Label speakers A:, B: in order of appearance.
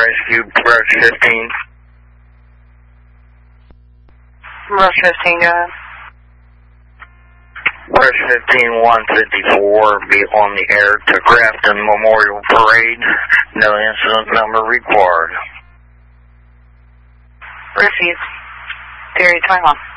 A: Rescue, Rush 15.
B: Rush 15, go ahead.
A: Rush 15, 154, be on the air to Grafton Memorial Parade. No incident number required.
B: Received. Theory 21.